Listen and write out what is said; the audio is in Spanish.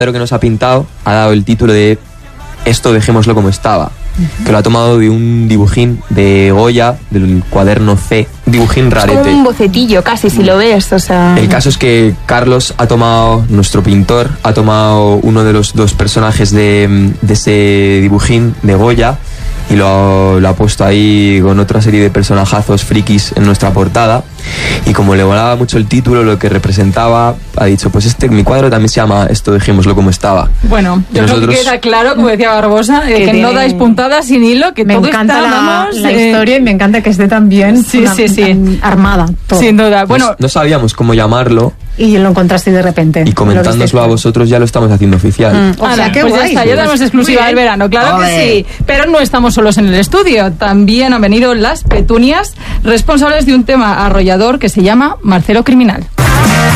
Pero que nos ha pintado ha dado el título de Esto dejémoslo como estaba, que lo ha tomado de un dibujín de Goya, del cuaderno C, dibujín rarete. Es como un bocetillo casi, si lo ves, o sea... El caso es que Carlos ha tomado, nuestro pintor, ha tomado uno de los dos personajes de ese dibujín de Goya y lo ha puesto ahí con otra serie de personajazos frikis en nuestra portada. Y como le volaba mucho el título, lo que representaba, ha dicho, pues mi cuadro también se llama Esto dejémoslo como estaba. Bueno, yo creo que queda claro, como decía Barbosa, que no dais puntadas sin hilo, que me todo encanta está, la historia y me encanta que esté tan bien armada. Todo. Sin duda. Bueno, no sabíamos cómo llamarlo. Y lo encontraste de repente. Y comentándoslo a vosotros ya lo estamos haciendo oficial. O sea, qué pues guay. ya está, ya damos exclusiva del verano, claro que sí. Pero no estamos solos en el estudio. También han venido las Petunias, responsables de un tema arrollador que se llama Marcelo Criminal.